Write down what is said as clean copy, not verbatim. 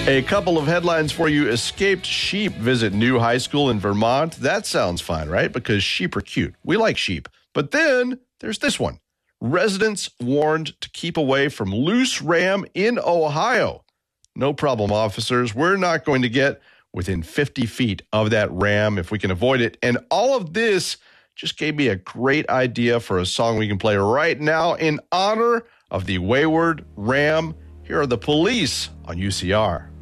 A couple of headlines for you. Escaped sheep visit new high school in Vermont. That sounds fine, right? Because sheep are cute. We like sheep. But then there's this one. Residents warned to keep away from loose ram in Ohio. No problem, officers. We're not going to get within 50 feet of that ram if we can avoid it. And all of this just gave me a great idea for a song we can play right now in honor of the wayward ram. Here are the Police on UCR.